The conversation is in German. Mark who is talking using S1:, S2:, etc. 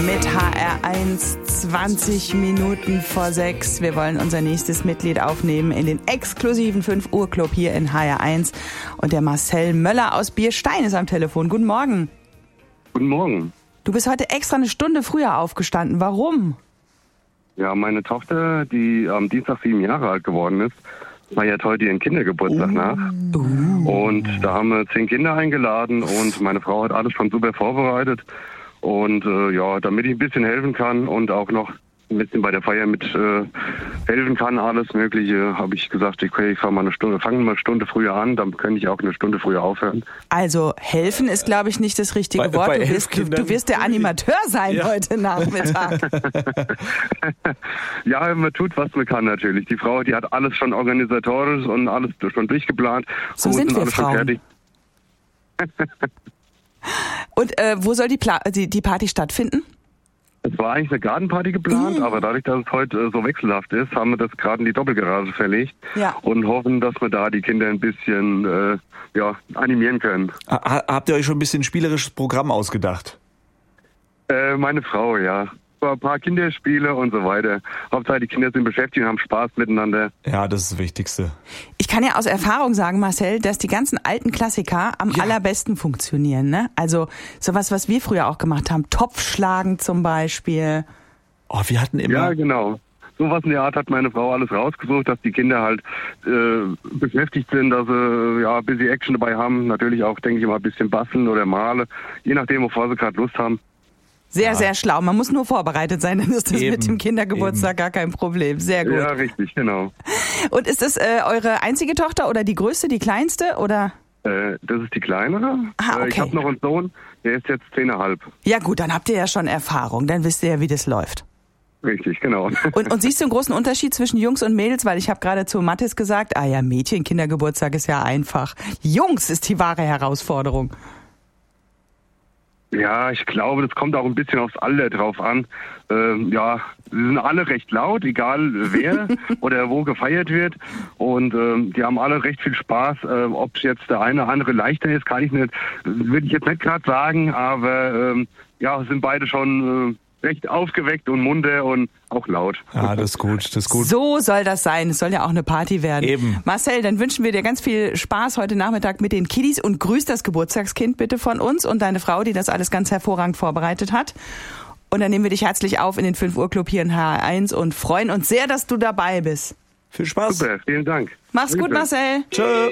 S1: mit HR1 20 Minuten vor 6. Wir wollen unser nächstes Mitglied aufnehmen in den exklusiven 5 Uhr Club hier in HR1. Und der Marcel Möller aus Bierstein ist am Telefon. Guten Morgen.
S2: Guten Morgen.
S1: Du bist heute extra eine Stunde früher aufgestanden. Warum?
S2: Ja, meine Tochter, die am Dienstag 7 Jahre alt geworden ist, feiert heute ihren Kindergeburtstag nach. Und da haben wir 10 Kinder eingeladen und meine Frau hat alles schon super vorbereitet. Und damit ich ein bisschen helfen kann und auch noch ein bisschen bei der Feier mit helfen kann, alles Mögliche, habe ich gesagt, okay, ich fange mal eine Stunde früher an, dann könnte ich auch eine Stunde früher aufhören.
S1: Also helfen ist, glaube ich, nicht das richtige Wort. Du wirst der Animateur sein heute Nachmittag.
S2: Ja, man tut, was man kann natürlich. Die Frau, die hat alles schon organisatorisch und alles schon durchgeplant.
S1: So sind wir Frauen. Und wo soll die Party stattfinden?
S2: Es war eigentlich eine Gartenparty geplant, aber dadurch, dass es heute so wechselhaft ist, haben wir das gerade in die Doppelgarage verlegt und hoffen, dass wir da die Kinder ein bisschen animieren können.
S3: Habt ihr euch schon ein bisschen spielerisches Programm ausgedacht?
S2: Meine Frau, ja. Ein paar Kinderspiele und so weiter. Hauptsache die Kinder sind beschäftigt und haben Spaß miteinander.
S3: Ja, das ist das Wichtigste.
S1: Ich kann ja aus Erfahrung sagen, Marcel, dass die ganzen alten Klassiker am allerbesten funktionieren. Ne? Also sowas, was wir früher auch gemacht haben. Topfschlagen zum Beispiel.
S3: Oh, wir hatten immer...
S2: Ja, genau. Sowas in der Art hat meine Frau alles rausgesucht, dass die Kinder halt beschäftigt sind, dass sie ein bisschen Action dabei haben. Natürlich auch, denke ich mal, ein bisschen basteln oder malen. Je nachdem, wovor sie gerade Lust haben.
S1: Sehr, sehr schlau. Man muss nur vorbereitet sein, dann ist das mit dem Kindergeburtstag gar kein Problem. Sehr gut.
S2: Ja, richtig, genau.
S1: Und ist das eure einzige Tochter oder die größte, die kleinste? Oder?
S2: Das ist die kleinere.
S1: Okay.
S2: Ich habe noch einen Sohn, der ist jetzt 10,5.
S1: Ja gut, dann habt ihr ja schon Erfahrung. Dann wisst ihr ja, wie das läuft.
S2: Richtig, genau.
S1: Und siehst du einen großen Unterschied zwischen Jungs und Mädels? Weil ich habe gerade zu Mathis gesagt, Mädchen, Kindergeburtstag ist ja einfach. Jungs ist die wahre Herausforderung.
S2: Ja, ich glaube, das kommt auch ein bisschen aufs Alter drauf an. Sie sind alle recht laut, egal wer oder wo gefeiert wird. Und die haben alle recht viel Spaß. Ob es jetzt der eine oder andere leichter ist, würde ich jetzt nicht gerade sagen. Aber sind beide schon recht aufgeweckt und munter und auch laut.
S3: Ja, das ist gut, das ist gut.
S1: So soll das sein. Es soll ja auch eine Party werden.
S3: Eben.
S1: Marcel, dann wünschen wir dir ganz viel Spaß heute Nachmittag mit den Kiddies und grüß das Geburtstagskind bitte von uns und deine Frau, die das alles ganz hervorragend vorbereitet hat. Und dann nehmen wir dich herzlich auf in den 5 Uhr Club hier in HR1 und freuen uns sehr, dass du dabei bist.
S3: Viel Spaß.
S2: Super, vielen Dank.
S1: Mach's gut, Marcel.
S3: Tschö.